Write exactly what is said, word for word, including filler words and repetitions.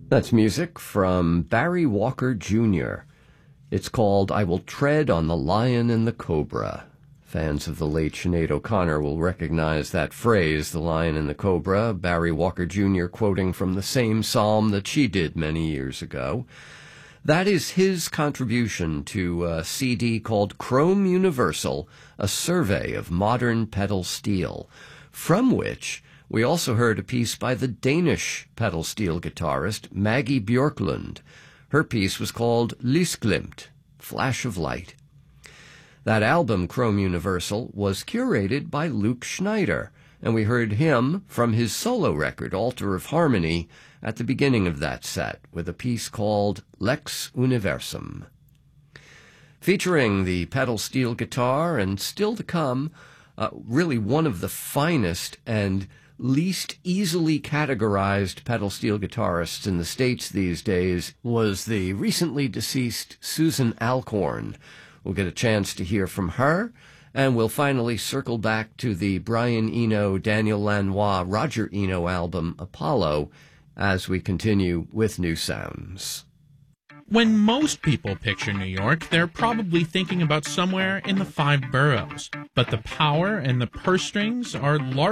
That's music from Barry Walker Junior It's called I Will Tread on the Lion and the Cobra. Fans of the late Sinead O'Connor will recognize that phrase, the lion and the cobra, Barry Walker Junior quoting from the same psalm that she did many years ago. That is his contribution to a C D called Chrome Universal, a survey of modern pedal steel, from which we also heard a piece by the Danish pedal steel guitarist Maggie Björklund. Her piece was called Lysglimt, Flash of Light. That album, Chrome Universal, was curated by Luke Schneider, and we heard him from his solo record, Altar of Harmony, at the beginning of that set, with a piece called Lex Universum. Featuring the pedal steel guitar, and still to come, uh, really one of the finest and least easily categorized pedal steel guitarists in the States these days, was the recently deceased Susan Alcorn. We'll get a chance to hear from her, and we'll finally circle back to the Brian Eno, Daniel Lanois, Roger Eno album, Apollo, as we continue with New Sounds. When most people picture New York, they're probably thinking about somewhere in the five boroughs. But the power and the purse strings are large.